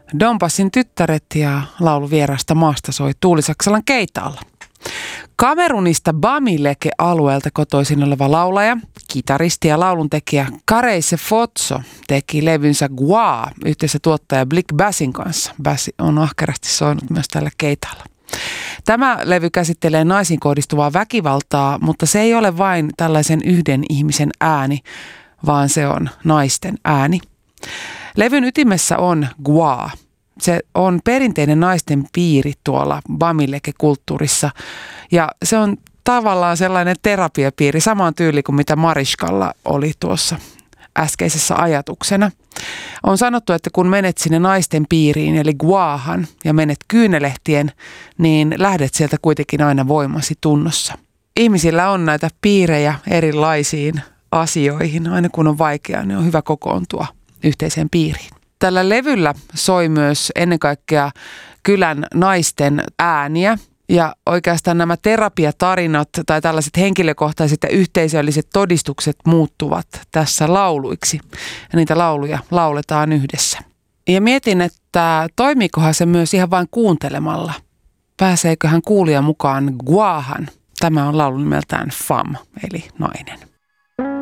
Donbassin tyttäret ja laulu Vierasta maasta soi Tuulisaksalan keitaalla. Kamerunista Bamileke-alueelta kotoisin oleva laulaja, kitaristi ja lauluntekijä Kareise Fotso teki levynsä Gua yhteensä tuottaja Blick Bassin kanssa. Bass on ahkerasti soinut myös tällä keitalla. Tämä levy käsittelee naisiin kohdistuvaa väkivaltaa, mutta se ei ole vain tällaisen yhden ihmisen ääni, vaan se on naisten ääni. Levyn ytimessä on Gua. Se on perinteinen naisten piiri tuolla Bamileke-kulttuurissa ja se on tavallaan sellainen terapiapiiri samaan tyyliin kuin mitä Mariskalla oli tuossa äskeisessä ajatuksena. On sanottu, että kun menet sinne naisten piiriin eli Guahan ja menet kyynelehtien, niin lähdet sieltä kuitenkin aina voimasi tunnossa. Ihmisillä on näitä piirejä erilaisiin asioihin. Aina kun on vaikeaa, niin on hyvä kokoontua yhteiseen piiriin. Tällä levyllä soi myös ennen kaikkea kylän naisten ääniä ja oikeastaan nämä terapiatarinat tai tällaiset henkilökohtaiset ja yhteisölliset todistukset muuttuvat tässä lauluiksi ja niitä lauluja lauletaan yhdessä. Ja mietin, että toimiikohan se myös ihan vain kuuntelemalla. Pääseeköhän kuulija mukaan Guahan? Tämä on laulun nimeltään Femme eli nainen.